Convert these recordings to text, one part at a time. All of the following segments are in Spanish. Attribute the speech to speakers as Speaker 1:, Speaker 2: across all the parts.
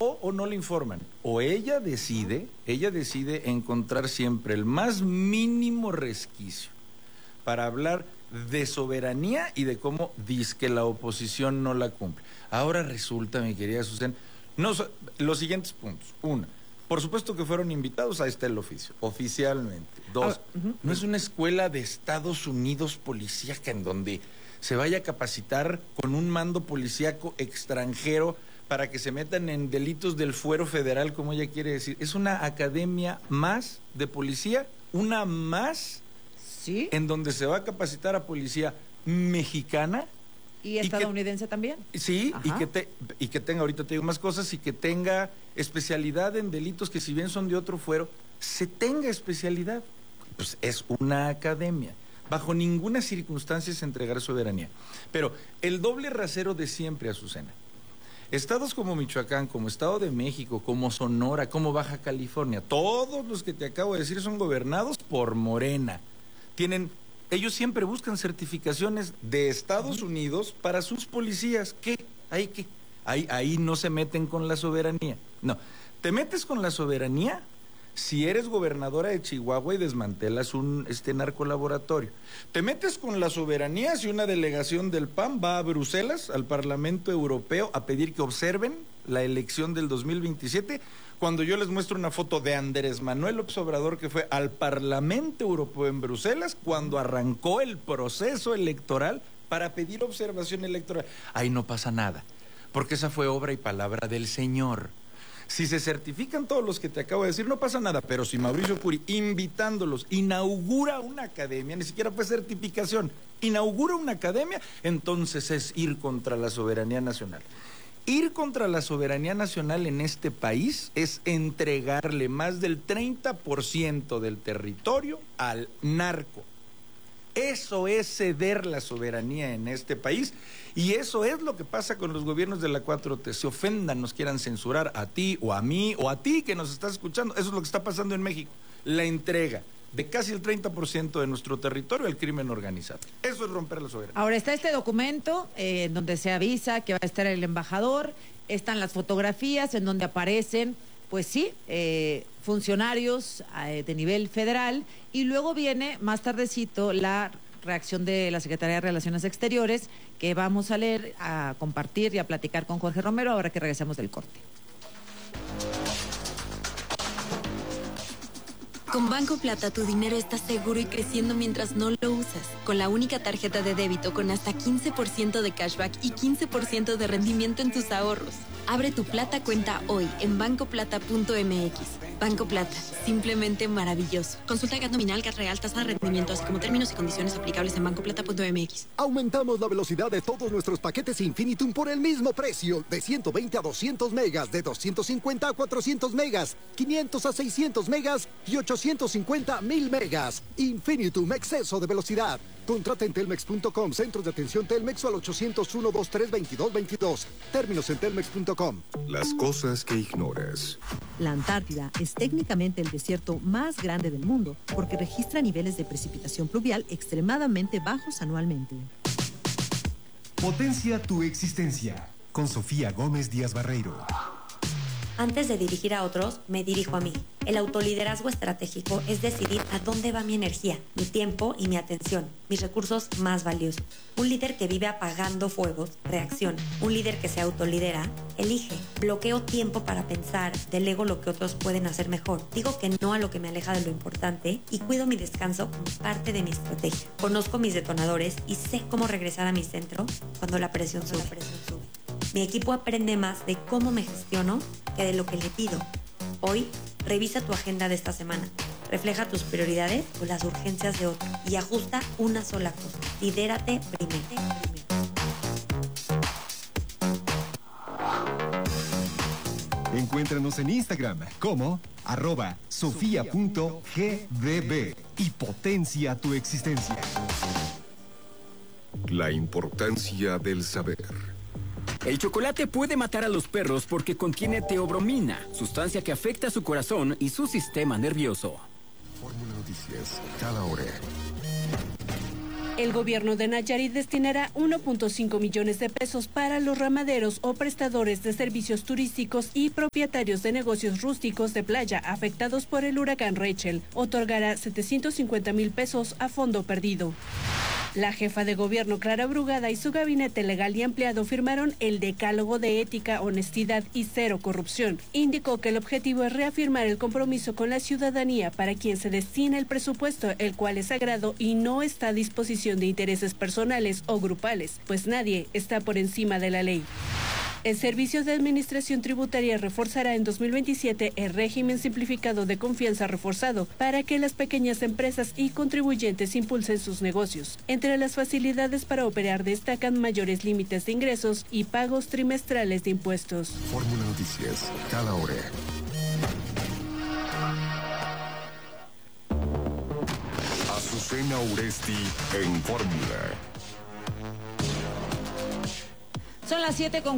Speaker 1: o no le informan. O ella decide encontrar siempre el más mínimo resquicio para hablar de soberanía y de cómo dice que la oposición no la cumple. Ahora resulta, mi querida Susana, los siguientes puntos. Una, por supuesto que fueron invitados, ahí está el oficio, oficialmente. Dos, no es una escuela de Estados Unidos policíaca en donde se vaya a capacitar con un mando policíaco extranjero para que se metan en delitos del fuero federal, como ella quiere decir. Es una academia más de policía, una más, ¿sí?, en donde se va a capacitar a policía mexicana.
Speaker 2: ¿Y estadounidense también?
Speaker 1: Sí, y que tenga, ahorita te digo más cosas, y que tenga especialidad en delitos que si bien son de otro fuero, se tenga especialidad. Pues es una academia. Bajo ninguna circunstancia se entregará soberanía. Pero el doble rasero de siempre, Azucena. Estados como Michoacán, como Estado de México, como Sonora, como Baja California, todos los que te acabo de decir son gobernados por Morena. Ellos siempre buscan certificaciones de Estados Unidos para sus policías. ¿Qué? Ahí no se meten con la soberanía. No, te metes con la soberanía si eres gobernadora de Chihuahua y desmantelas un narcolaboratorio. Te metes con la soberanía si una delegación del PAN va a Bruselas, al Parlamento Europeo, a pedir que observen la elección del 2027, cuando yo les muestro una foto de Andrés Manuel López Obrador que fue al Parlamento Europeo en Bruselas cuando arrancó el proceso electoral para pedir observación electoral. Ahí no pasa nada, porque esa fue obra y palabra del Señor. Si se certifican todos los que te acabo de decir, no pasa nada, pero si Mauricio Curi, invitándolos, inaugura una academia, ni siquiera fue certificación, inaugura una academia, entonces es ir contra la soberanía nacional. Ir contra la soberanía nacional en este país es entregarle más del 30% del territorio al narco. Eso es ceder la soberanía en este país, y eso es lo que pasa con los gobiernos de la 4T. Se ofendan, nos quieran censurar a ti o a mí o a ti que nos estás escuchando. Eso es lo que está pasando en México. La entrega de casi el 30% de nuestro territorio al crimen organizado. Eso es romper la soberanía.
Speaker 2: Ahora está este documento en donde se avisa que va a estar el embajador, están las fotografías en donde aparecen, pues sí, funcionarios de nivel federal, y luego viene más tardecito la reacción de la Secretaría de Relaciones Exteriores, que vamos a leer, a compartir y a platicar con Jorge Romero ahora que regresemos del corte.
Speaker 3: Con Banco Plata tu dinero está seguro y creciendo mientras no lo usas. Con la única tarjeta de débito con hasta 15% de cashback y 15% de rendimiento en tus ahorros. Abre tu Plata cuenta hoy en bancoplata.mx. Banco Plata, simplemente maravilloso. Consulta GAT nominal, GAT real, tasa de rendimiento, así como términos y condiciones aplicables en bancoplata.mx.
Speaker 4: Aumentamos la velocidad de todos nuestros paquetes Infinitum por el mismo precio. De 120 a 200 megas, de 250 a 400 megas, 500 a 600 megas y 850 a 1000 megas. Infinitum, exceso de velocidad. Contrata en telmex.com, centros de atención Telmex, o al 801-23-2222. Términos en telmex.com.
Speaker 5: Las cosas que ignoras.
Speaker 6: La Antártida es técnicamente el desierto más grande del mundo porque registra niveles de precipitación pluvial extremadamente bajos anualmente.
Speaker 7: Potencia tu existencia, con Sofía Gómez Díaz Barreiro.
Speaker 8: Antes de dirigir a otros, me dirijo a mí. El autoliderazgo estratégico es decidir a dónde va mi energía, mi tiempo y mi atención, mis recursos más valiosos. Un líder que vive apagando fuegos, reacciona. Un líder que se autolidera, elige. Bloqueo tiempo para pensar, delego lo que otros pueden hacer mejor. Digo que no a lo que me aleja de lo importante y cuido mi descanso como parte de mi estrategia. Conozco mis detonadores y sé cómo regresar a mi centro cuando la presión sube. Mi equipo aprende más de cómo me gestiono que de lo que le pido. Hoy, revisa tu agenda de esta semana. Refleja tus prioridades o las urgencias de otro y ajusta una sola cosa. Lidérate primero.
Speaker 7: Encuéntranos en Instagram como @sofia.gdb y potencia tu existencia.
Speaker 5: La importancia del saber.
Speaker 9: El chocolate puede matar a los perros porque contiene teobromina, sustancia que afecta a su corazón y su sistema nervioso.
Speaker 5: Fórmula Noticias, cada hora.
Speaker 10: El gobierno de Nayarit destinará 1.5 millones de pesos para los ramaderos o prestadores de servicios turísticos y propietarios de negocios rústicos de playa afectados por el huracán Rachel. Otorgará 750,000 pesos a fondo perdido. La jefa de gobierno Clara Brugada y su gabinete legal y ampliado firmaron el Decálogo de Ética, Honestidad y Cero Corrupción. Indicó que el objetivo es reafirmar el compromiso con la ciudadanía para quien se destina el presupuesto, el cual es sagrado y no está a disposición de intereses personales o grupales, pues nadie está por encima de la ley. El Servicio de Administración Tributaria reforzará en 2027 el régimen simplificado de confianza reforzado para que las pequeñas empresas y contribuyentes impulsen sus negocios. Entre las facilidades para operar destacan mayores límites de ingresos y pagos trimestrales de impuestos.
Speaker 5: Fórmula Noticias, cada hora. Azucena Uresti en Fórmula.
Speaker 2: Son las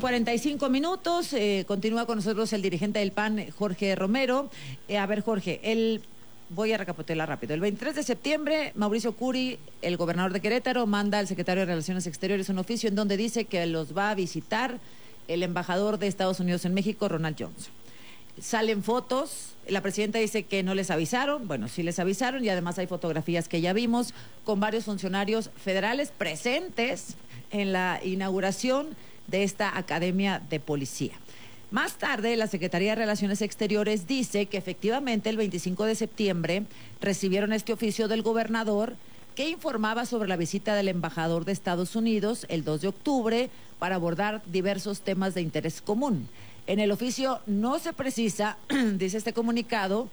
Speaker 2: 7:45. Continúa con nosotros el dirigente del PAN, Jorge Romero. A ver, Jorge, voy a recapitular rápido. El 23 de septiembre, Mauricio Curi, el gobernador de Querétaro, manda al secretario de Relaciones Exteriores un oficio en donde dice que los va a visitar el embajador de Estados Unidos en México, Ronald Johnson. Salen fotos, la presidenta dice que no les avisaron, bueno, sí les avisaron y además hay fotografías que ya vimos con varios funcionarios federales presentes en la inauguración de esta Academia de Policía. Más tarde, la Secretaría de Relaciones Exteriores dice que efectivamente el 25 de septiembre recibieron este oficio del gobernador que informaba sobre la visita del embajador de Estados Unidos el 2 de octubre para abordar diversos temas de interés común. En el oficio no se precisa, dice este comunicado,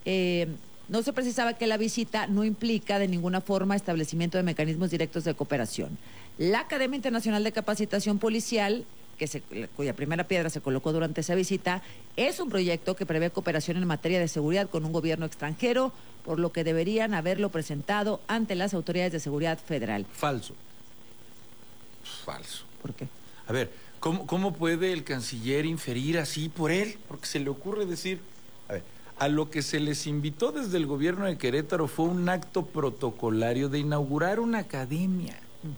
Speaker 2: no se precisaba que la visita no implica de ninguna forma establecimiento de mecanismos directos de cooperación. La Academia Internacional de Capacitación Policial, cuya primera piedra se colocó durante esa visita, es un proyecto que prevé cooperación en materia de seguridad con un gobierno extranjero, por lo que deberían haberlo presentado ante las autoridades de seguridad federal.
Speaker 1: Falso. Falso.
Speaker 2: ¿Por qué?
Speaker 1: A ver, ¿cómo puede el canciller inferir así por él? Porque se le ocurre decir, a ver, a lo que se les invitó desde el gobierno de Querétaro fue un acto protocolario de inaugurar una academia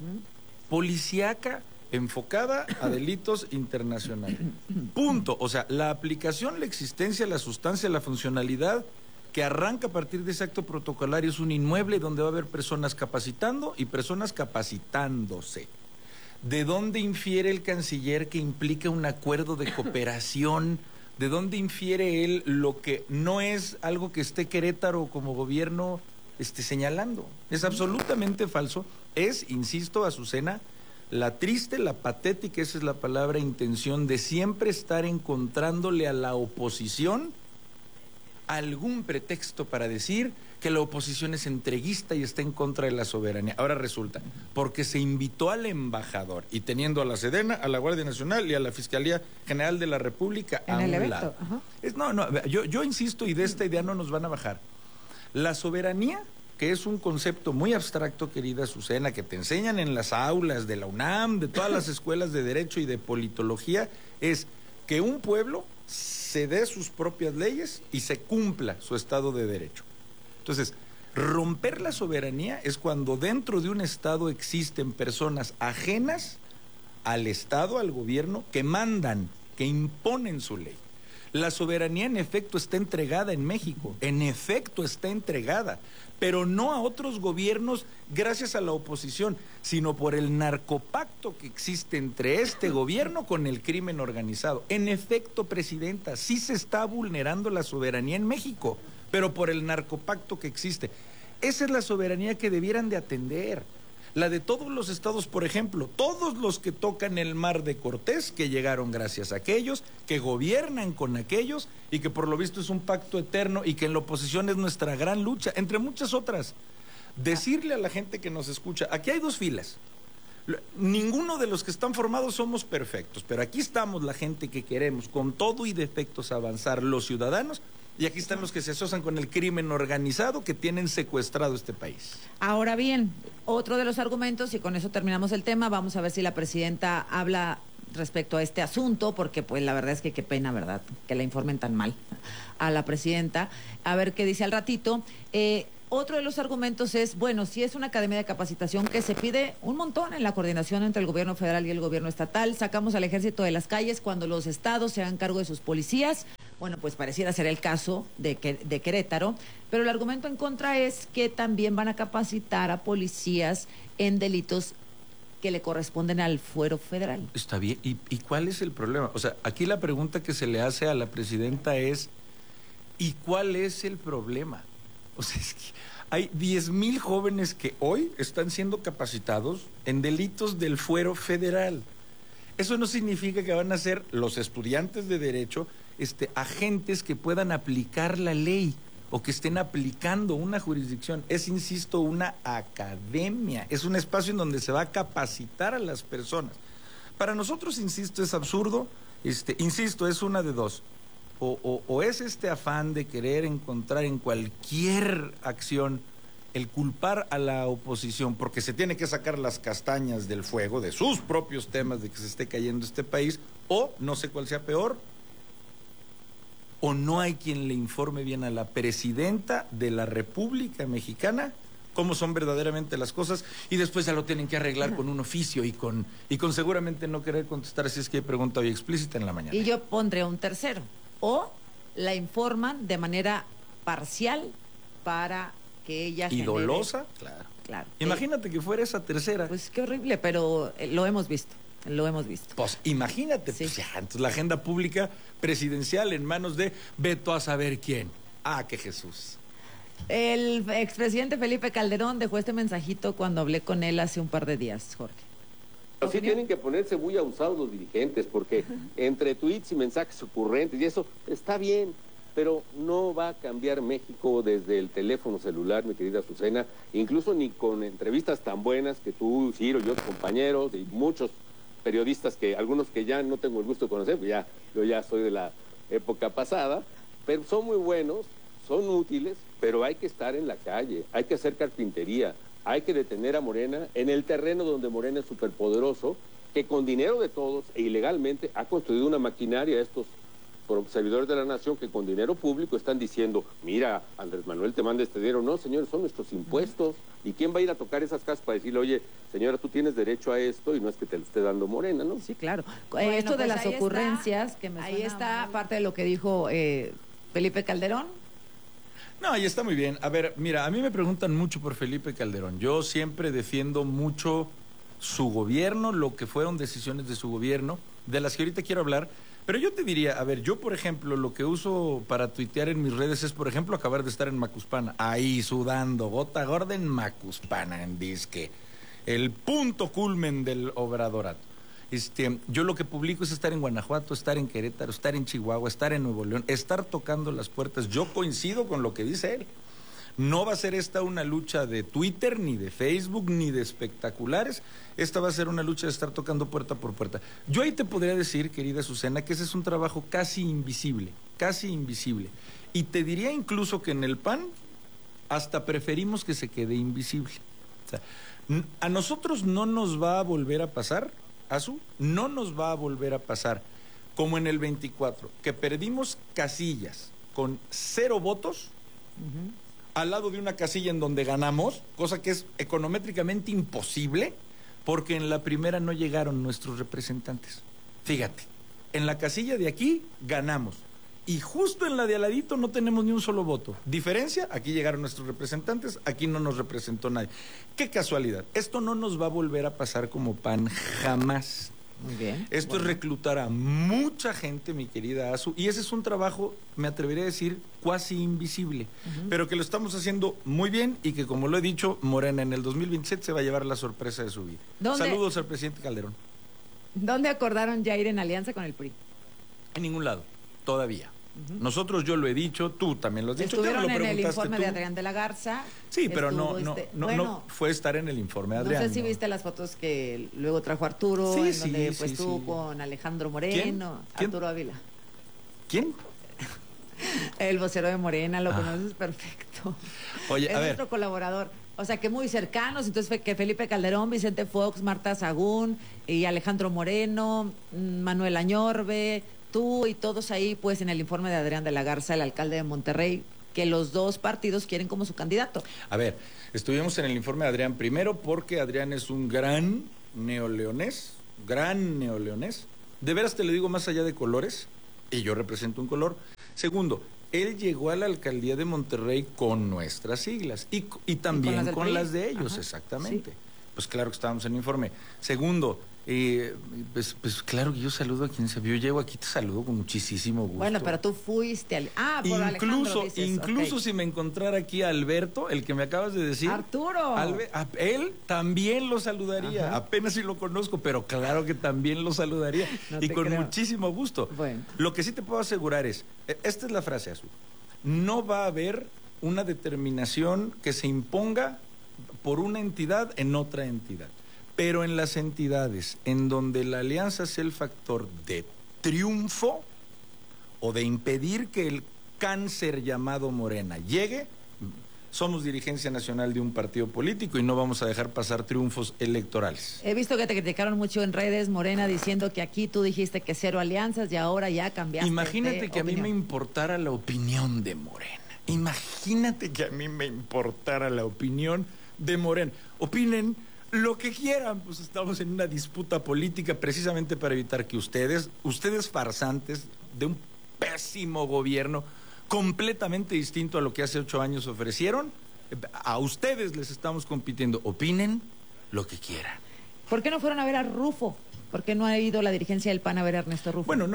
Speaker 1: policíaca enfocada a delitos internacionales. Punto. O sea, la aplicación, la existencia, la sustancia, la funcionalidad que arranca a partir de ese acto protocolario es un inmueble donde va a haber personas capacitando y personas capacitándose. ¿De dónde infiere el canciller que implica un acuerdo de cooperación? ¿De dónde infiere él lo que no es algo que esté Querétaro como gobierno señalando? Es absolutamente falso. Es, insisto, Azucena, la triste, la patética, esa es la palabra, intención de siempre estar encontrándole a la oposición algún pretexto para decir que la oposición es entreguista y está en contra de la soberanía. Ahora resulta, porque se invitó al embajador y teniendo a la Sedena, a la Guardia Nacional y a la Fiscalía General de la República a un lado. Yo insisto, y de esta idea no nos van a bajar. La soberanía, que es un concepto muy abstracto, querida Azucena, que te enseñan en las aulas de la UNAM, de todas las escuelas de Derecho y de Politología, es que un pueblo se dé sus propias leyes y se cumpla su Estado de Derecho. Entonces, romper la soberanía es cuando dentro de un Estado existen personas ajenas al Estado, al gobierno, que mandan, que imponen su ley. La soberanía en efecto está entregada en México, en efecto está entregada, pero no a otros gobiernos gracias a la oposición, sino por el narcopacto que existe entre este gobierno con el crimen organizado. En efecto, presidenta, sí se está vulnerando la soberanía en México, pero por el narcopacto que existe. Esa es la soberanía que debieran de atender. La de todos los estados, por ejemplo, todos los que tocan el Mar de Cortés, que llegaron gracias a aquellos, que gobiernan con aquellos y que por lo visto es un pacto eterno y que en la oposición es nuestra gran lucha, entre muchas otras. Decirle a la gente que nos escucha, aquí hay dos filas. Ninguno de los que están formados somos perfectos, pero aquí estamos la gente que queremos con todo y defectos avanzar, los ciudadanos. Y aquí están los que se asocian con el crimen organizado que tienen secuestrado este país.
Speaker 2: Ahora bien, otro de los argumentos, y con eso terminamos el tema, vamos a ver si la presidenta habla respecto a este asunto, porque pues la verdad es que qué pena, ¿verdad?, que la informen tan mal a la presidenta. A ver qué dice al ratito. otro de los argumentos es, bueno, si es una academia de capacitación que se pide un montón en la coordinación entre el gobierno federal y el gobierno estatal, sacamos al ejército de las calles cuando los estados se hagan cargo de sus policías. Bueno, pues pareciera ser el caso de Querétaro, pero el argumento en contra es que también van a capacitar a policías en delitos que le corresponden al fuero federal.
Speaker 1: Está bien. ¿Y cuál es el problema? O sea, aquí la pregunta que se le hace a la presidenta es, ¿y cuál es el problema? O sea, es que hay 10,000 jóvenes que hoy están siendo capacitados en delitos del fuero federal. Eso no significa que van a ser los estudiantes de derecho agentes que puedan aplicar la ley o que estén aplicando una jurisdicción. Es, insisto, una academia, es un espacio en donde se va a capacitar a las personas. Para nosotros, insisto, es absurdo, insisto, es una de dos. O es este afán de querer encontrar en cualquier acción el culpar a la oposición porque se tiene que sacar las castañas del fuego de sus propios temas de que se esté cayendo este país, o no sé cuál sea peor, o no hay quien le informe bien a la presidenta de la República Mexicana cómo son verdaderamente las cosas, y después ya lo tienen que arreglar con un oficio y con seguramente no querer contestar si es que hay pregunta hoy explícita en la mañana.
Speaker 2: Y yo pondré un tercero, o la informan de manera parcial para que ella
Speaker 1: ¿y dolosa?
Speaker 2: Claro.
Speaker 1: Imagínate que fuera esa tercera.
Speaker 2: Pues qué horrible, pero lo hemos visto.
Speaker 1: Pues imagínate,
Speaker 2: sí.
Speaker 1: Pues ya, entonces la agenda pública presidencial en manos de veto a saber quién. Ah, que Jesús.
Speaker 2: El expresidente Felipe Calderón dejó este mensajito cuando hablé con él hace un par de días, Jorge.
Speaker 11: Sí tienen que ponerse muy abusados los dirigentes, porque entre tweets y mensajes ocurrentes y eso está bien, pero no va a cambiar México desde el teléfono celular, mi querida Azucena, incluso ni con entrevistas tan buenas que tú, Ciro y otros compañeros y muchos periodistas, que algunos que ya no tengo el gusto de conocer, yo ya soy de la época pasada, pero son muy buenos, son útiles, pero hay que estar en la calle, hay que hacer carpintería, hay que detener a Morena en el terreno donde Morena es superpoderoso, que con dinero de todos e ilegalmente ha construido una maquinaria, estos servidores de la nación que con dinero público están diciendo, mira, Andrés Manuel te manda este dinero. No, señores, son nuestros impuestos. ¿Y quién va a ir a tocar esas casas para decirle, oye, señora, tú tienes derecho a esto y no es que te lo esté dando Morena, ¿no?
Speaker 2: Sí, claro. Bueno, esto de las ocurrencias, que me ahí está parte de lo que dijo Felipe Calderón.
Speaker 1: No, ahí está muy bien. A ver, mira, a mí me preguntan mucho por Felipe Calderón. Yo siempre defiendo mucho su gobierno, lo que fueron decisiones de su gobierno, de las que ahorita quiero hablar. Pero yo te diría, a ver, yo por ejemplo, lo que uso para tuitear en mis redes es, por ejemplo, acabar de estar en Macuspana, ahí sudando, gota gorda en Macuspana, en disque, el punto culmen del obradorato. Yo lo que publico es estar en Guanajuato, estar en Querétaro, estar en Chihuahua, estar en Nuevo León, estar tocando las puertas. Yo coincido con lo que dice él. No va a ser esta una lucha de Twitter, ni de Facebook, ni de espectaculares. Esta va a ser una lucha de estar tocando puerta por puerta. Yo ahí te podría decir, querida Azucena, que ese es un trabajo casi invisible. Y te diría incluso que en el PAN hasta preferimos que se quede invisible. O sea, a nosotros no nos va a volver a pasar, Azu, no nos va a volver a pasar como en el 24, que perdimos casillas con 0 votos, al lado de una casilla en donde ganamos, cosa que es econométricamente imposible, porque en la primera no llegaron nuestros representantes. Fíjate, en la casilla de aquí ganamos, y justo en la de al ladito no tenemos ni un solo voto. Diferencia, aquí llegaron nuestros representantes, aquí no nos representó nadie. Qué casualidad, esto no nos va a volver a pasar como PAN jamás.
Speaker 2: Muy bien.
Speaker 1: Esto es reclutar a mucha gente, mi querida Azu, y ese es un trabajo, me atrevería a decir, cuasi invisible, pero que lo estamos haciendo muy bien y que, como lo he dicho, Morena en el 2027 se va a llevar la sorpresa de su vida. Saludos al presidente Calderón.
Speaker 2: ¿Dónde acordaron ya ir en alianza con el PRI?
Speaker 1: En ningún lado, todavía. Nosotros, yo lo he dicho, tú también lo has dicho.
Speaker 2: Estuvieron en el informe de Adrián de la Garza.
Speaker 1: Sí, pero no fue estar en el informe de Adrián.
Speaker 2: No sé si viste las fotos que luego trajo Arturo, donde estuvo con Alejandro Moreno. ¿Quién? Arturo Ávila.
Speaker 1: ¿Quién?
Speaker 2: El vocero de Morena, lo conoces perfecto.
Speaker 1: Oye,
Speaker 2: es
Speaker 1: a ver.
Speaker 2: nuestro colaborador. O sea, que muy cercanos. Entonces, que Felipe Calderón, Vicente Fox, Marta Sagún y Alejandro Moreno, Manuel Añorbe, tú y todos ahí, pues, en el informe de Adrián de la Garza, el alcalde de Monterrey, que los dos partidos quieren como su candidato.
Speaker 1: A ver, estuvimos en el informe de Adrián primero porque Adrián es un gran neoleonés. De veras te lo digo más allá de colores, y yo represento un color. Segundo, él llegó a la alcaldía de Monterrey con nuestras siglas y también con las de ellos, ajá, exactamente. Sí. Pues claro que estábamos en el informe. Segundo, pues claro que yo saludo a quien se vio. Llego aquí, te saludo con muchísimo gusto.
Speaker 2: Bueno, pero tú fuiste al... por Alejandro, dices.
Speaker 1: Incluso okay, si me encontrara aquí a Alberto, el que me acabas de decir...
Speaker 2: ¡Arturo!
Speaker 1: Él también lo saludaría. Ajá. Apenas si lo conozco, pero claro que también lo saludaría. No y con creo. Muchísimo gusto.
Speaker 2: Bueno.
Speaker 1: Lo que sí te puedo asegurar es... Esta es la frase, Azul. No va a haber una determinación que se imponga por una entidad en otra entidad. Pero en las entidades en donde la alianza sea el factor de triunfo o de impedir que el cáncer llamado Morena llegue, somos dirigencia nacional de un partido político y no vamos a dejar pasar triunfos electorales.
Speaker 2: He visto que te criticaron mucho en redes, Morena, diciendo que aquí tú dijiste que 0 alianzas y ahora ya cambiaste.
Speaker 1: Imagínate que opinión. A mí me importara la opinión de Morena. Imagínate que a mí me importara la opinión de Morena. Opinen lo que quieran, pues estamos en una disputa política precisamente para evitar que ustedes farsantes de un pésimo gobierno completamente distinto a lo que hace 8 años ofrecieron, a ustedes les estamos compitiendo. Opinen lo que quieran.
Speaker 2: ¿Por qué no fueron a ver a Rufo? ¿Por qué no ha ido la dirigencia del PAN a ver a Ernesto Rufo?
Speaker 1: Bueno,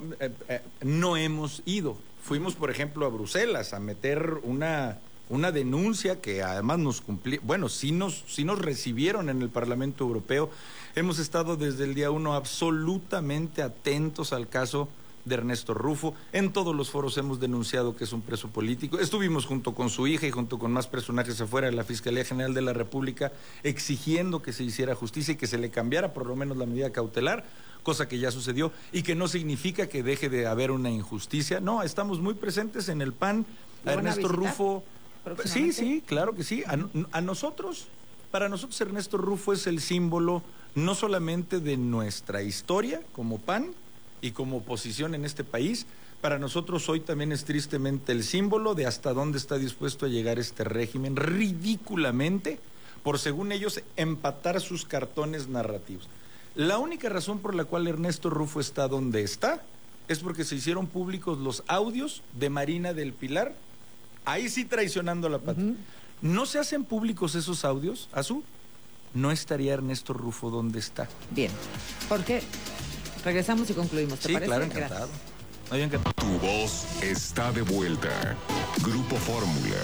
Speaker 1: no hemos ido. Fuimos, por ejemplo, a Bruselas a meter una denuncia que además nos cumplió, bueno, sí nos recibieron en el Parlamento Europeo. Hemos estado desde el día 1 absolutamente atentos al caso de Ernesto Rufo. En todos los foros hemos denunciado que es un preso político. Estuvimos junto con su hija y junto con más personajes afuera de la Fiscalía General de la República exigiendo que se hiciera justicia y que se le cambiara por lo menos la medida cautelar, cosa que ya sucedió y que no significa que deje de haber una injusticia. No, estamos muy presentes en el PAN. A Ernesto Rufo... Sí, claro que sí. A nosotros, para nosotros Ernesto Rufo es el símbolo no solamente de nuestra historia como PAN y como oposición en este país, para nosotros hoy también es tristemente el símbolo de hasta dónde está dispuesto a llegar este régimen ridículamente por, según ellos, empatar sus cartones narrativos. La única razón por la cual Ernesto Rufo está donde está es porque se hicieron públicos los audios de Marina del Pilar. Ahí sí traicionando la patria. ¿No se hacen públicos esos audios, Azul? No estaría Ernesto Rufo donde está.
Speaker 2: Bien. ¿Por qué? Regresamos y concluimos, ¿te parece?
Speaker 1: Claro, encantado. Encantado.
Speaker 5: Tu voz está de vuelta. Grupo Fórmula.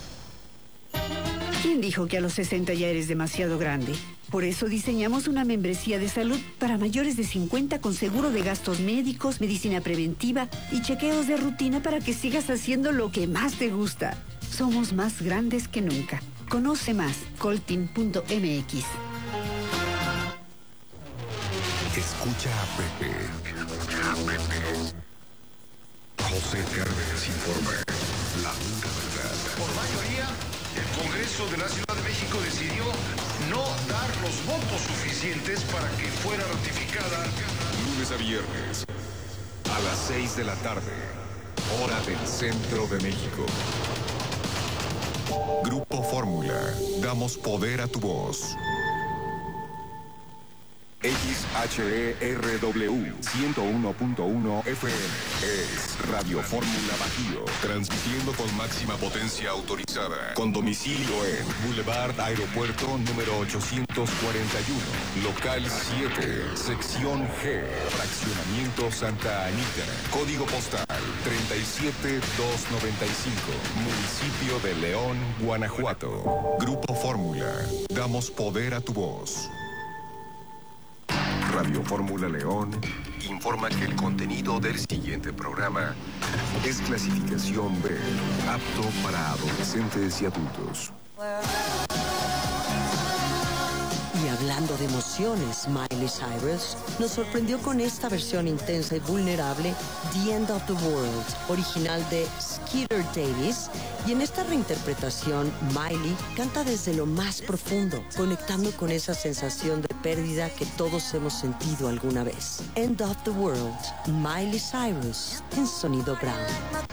Speaker 12: ¿Quién dijo que a los 60 ya eres demasiado grande? Por eso diseñamos una membresía de salud para mayores de 50 con seguro de gastos médicos, medicina preventiva y chequeos de rutina para que sigas haciendo lo que más te gusta. Somos más grandes que nunca. Conoce más, coltin.mx.
Speaker 5: Escucha a Pepe. José Cárdenas informa. La pura verdad.
Speaker 13: Por mayoría, el Congreso de la Ciudad de México decidió no dar los votos suficientes para que fuera ratificada.
Speaker 5: Lunes a viernes, a las 6 de la tarde, hora del centro de México. Grupo Fórmula, damos poder a tu voz. XHERW 101.1 FM es Radio Fórmula Bajío, transmitiendo con máxima potencia autorizada, con domicilio en Boulevard Aeropuerto número 841, local 7, sección G, fraccionamiento Santa Anita, código postal 37295, municipio de León, Guanajuato. Grupo Fórmula, damos poder a tu voz. Radio Fórmula León informa que el contenido del siguiente programa es clasificación B, apto para adolescentes y adultos.
Speaker 14: Y hablando de emociones, Miley Cyrus nos sorprendió con esta versión intensa y vulnerable, The End of the World, original de Skeeter Davis. Y en esta reinterpretación, Miley canta desde lo más profundo, conectando con esa sensación de pérdida que todos hemos sentido alguna vez. End of the World, Miley Cyrus, en Sonido Brown.